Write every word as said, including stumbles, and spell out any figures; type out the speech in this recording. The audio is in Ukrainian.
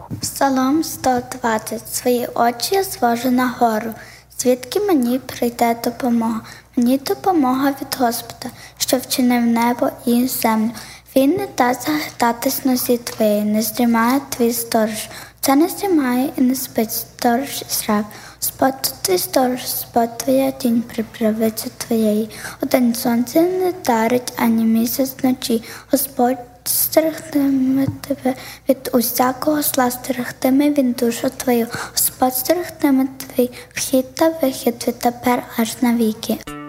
Псалом сто двадцять. Свої очі я звожу нагору, звідки мені прийде допомога. Мені допомога від Господа, що вчинив небо і землю. Він не дасть захитатись нозі твоєї, не здрімає твій сторож. Це не здрімає і не спить сторож Ізраїль. Господь твій сторож, Господь твоя тінь при правиці твоєї. Удень сонце не дарить, ані місяць вночі. Господь стерегтиме тебе від усякого зла, стерегтиме він душу твою. Господь стерегтиме твій вхід та вихід відтепер аж навіки.